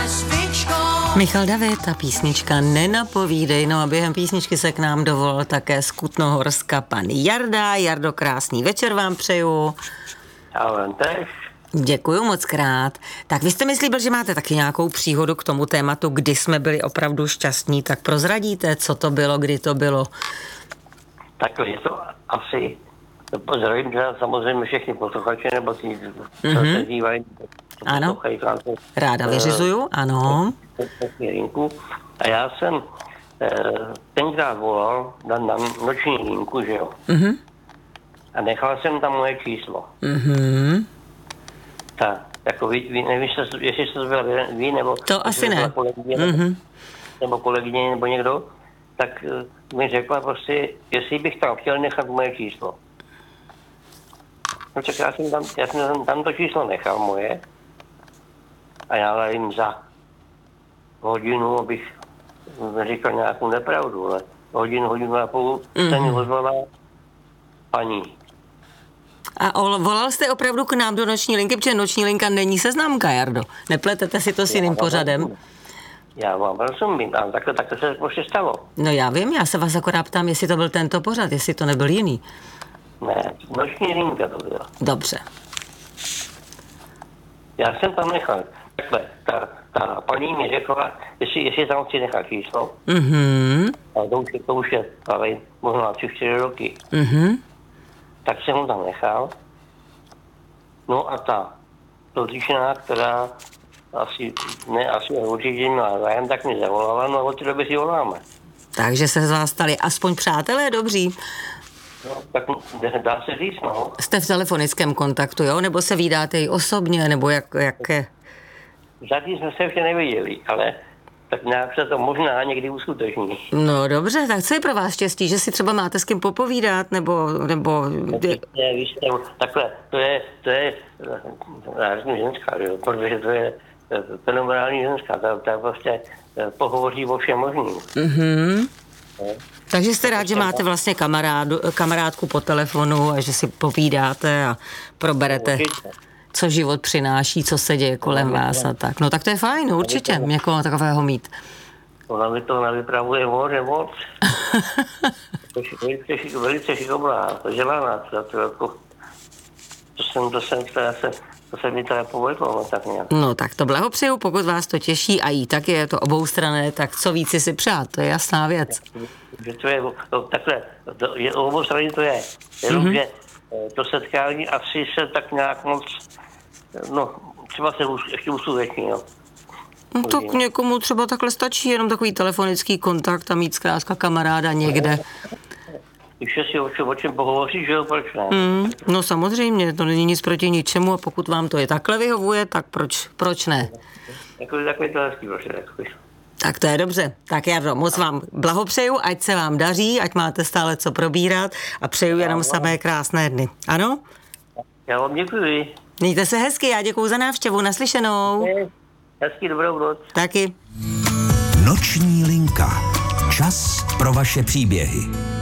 Michal David a písnička Nenapovídej. No a během písničky se k nám dovolil také z Kutnohorska pan Jarda. Jardo, krásný večer vám přeju. Já vám tež. Děkuju moc krát. Tak vy jste mi slíbil, že máte taky nějakou příhodu k tomu tématu, kdy jsme byli opravdu šťastní, tak prozradíte, co to bylo, kdy to bylo? Takhle je to asi, pozdravím teda samozřejmě všechny posluchače, nebo ty, co se dívají. Ano, ráda vyřizuju, ano. A já jsem tenkrát volal na noční linku, že jo. A nechal jsem tam moje číslo. Tak, jako vy nevím, jestli to byla vy, nebo... To asi ne. Nebo kolegyně, nebo někdo, tak mi řekla prostě, jestli bych tam chtěl nechat moje číslo. No tak já jsem tam to číslo nechal moje a já jim za hodinu, abych neříkal nějakou nepravdu, ale hodinu a půl se mi ozvala paní. A volal jste opravdu k nám do noční linky, protože noční linka není seznamka, Jardo. Nepletete si to s jiným pořadem? Já vám rozumím, ale takhle se prostě stalo. No já vím, já se vás akorát ptám, jestli to byl tento pořad, jestli to nebyl jiný. Ne, noční linka to byla. Dobře. Já jsem tam nechal. Takhle, ta paní mi řekla, jestli tam chci nechat číslo. A to už je, ale možná 3-4 roky. Tak jsem ho tam nechal. No a ta dotyčná, která asi určitě měla zájem, tak mi zavolala, no a od té doby si voláme. Takže se z vás stali aspoň přátelé dobří. No, tak dá se říct, no. Jste v telefonickém kontaktu, jo? Nebo se vídáte i osobně, nebo jaké? Zatím jsme se ještě neviděli, ale tak nějak se to možná někdy uskuteční. No dobře, tak co je pro vás štěstí, že si třeba máte s kým popovídat, nebo... Takhle, to je já řeknu ženská, jo, protože to je fenomenální ženská, ta prostě pohovoří o všem možným. Takže jste rád, že máte vlastně kamarádku po telefonu a že si povídáte a proberete, co život přináší, co se děje kolem vás a tak. No tak to je fajn, určitě, někoho takového mít. Ona mi to navypravuje moc. Velice šikovná, vzdělaná, to se mi teda povedlo, no tak nějak. No tak to blahopřeju, pokud vás to těší a jí tak je to oboustranné, tak co víc si přát, to je jasná věc. Že to je, takhle, oboustranné to je, jenomže to setkání asi se tak nějak moc, no třeba se ještě uskuteční, no. No tak někomu třeba takhle stačí jenom takový telefonický kontakt a mít zkrátka kamaráda někde. Když si o čem pohovoří, že jo, proč ne? No samozřejmě, to není nic proti ničemu a pokud vám to je takhle vyhovuje, tak proč ne? Takový to hezký, prostě. Tak to je dobře. Tak Jardo, moc vám blahopřeju, ať se vám daří, ať máte stále co probírat a přeju jenom samé krásné dny. Ano? Já vám děkuji. Mějte se hezky, já děkuju za návštěvu, naslyšenou. Hezký dobrou noc. Taky. Noční linka. Čas pro vaše příběhy.